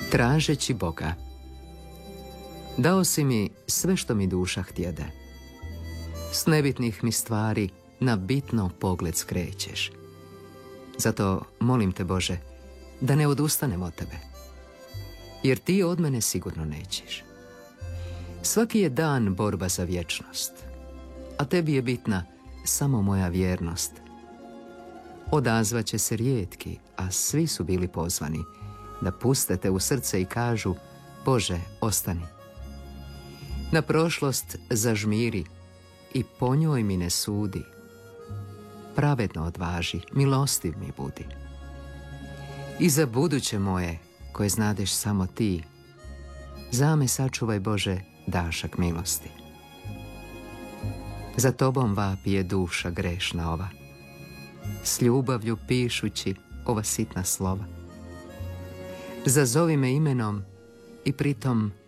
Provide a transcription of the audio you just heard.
Tražeći Boga. Dao si mi sve što mi duša htjede. S nebitnih mi stvari na bitno pogled skrećeš. Zato molim te, Bože, da ne odustanem od tebe, jer ti od mene sigurno nećeš. Svaki je dan borba za vječnost, a tebi je bitna samo moja vjernost. Odazvat će se rijetki, a svi su bili pozvani, da puste te u srce i kažu: Bože, ostani. Na prošlost zažmiri i po njoj mi ne sudi. Pravedno odvaži, milostiv mi budi. I za buduće moje, koje znadeš samo ti, za me sačuvaj, Bože, dašak milosti. Za tobom vapije duša grešna ova, s ljubavlju pišući ova sitna slova. Zazovi me imenom i pritom